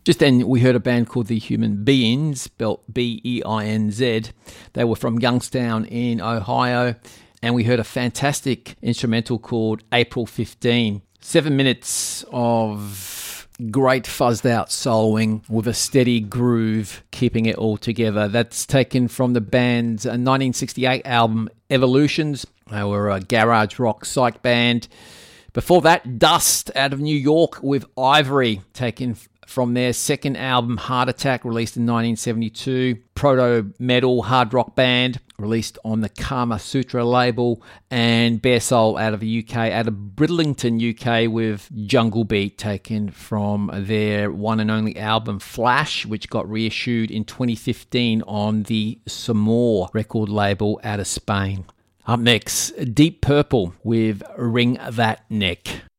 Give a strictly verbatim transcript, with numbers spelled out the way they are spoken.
Just then, we heard a band called The Human Beings, spelt B E I N Z. They were from Youngstown in Ohio, and we heard a fantastic instrumental called April fifteen. Seven minutes of great fuzzed out soloing with a steady groove, keeping it all together. That's taken from the band's nineteen sixty-eight album Evolutions. They were a garage rock psych band. Before that, Dust out of New York with Ivory, taken from their second album, Heart Attack, released in nineteen seventy-two. Proto-metal hard rock band, released on the Kama Sutra label. And Bare Soul out of the U K, out of Bridlington, U K, with Jungle Beat, taken from their one and only album, Flash, which got reissued in twenty fifteen on the Samore record label out of Spain. Up next, Deep Purple with Wring That Neck.